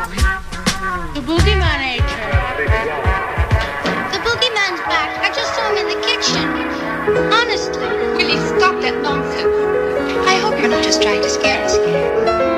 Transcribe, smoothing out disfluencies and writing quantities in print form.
The boogeyman ate her. The boogeyman's back. I just saw him in the kitchen. Honestly. Willie, stop that nonsense. I hope you're not just trying to scare us.